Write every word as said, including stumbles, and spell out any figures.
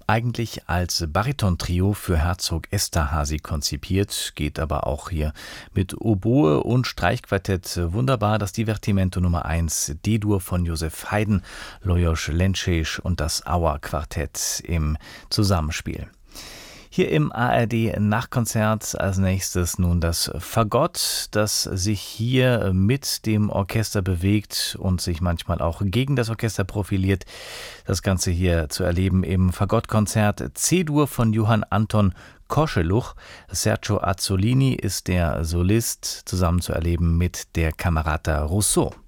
Eigentlich als Baritontrio für Herzog Esterházy konzipiert, geht aber auch hier mit Oboe und Streichquartett wunderbar. Das Divertimento Nummer eins, D-Dur von Josef Haydn, Lajos Lencsés und das Auer-Quartett im Zusammenspiel. Hier im A R D-Nachtkonzert als nächstes nun das Fagott, das sich hier mit dem Orchester bewegt und sich manchmal auch gegen das Orchester profiliert. Das Ganze hier zu erleben im Fagottkonzert C-Dur von Johann Anton Koscheluch. Sergio Azzolini ist der Solist, zusammen zu erleben mit der Camerata Rousseau.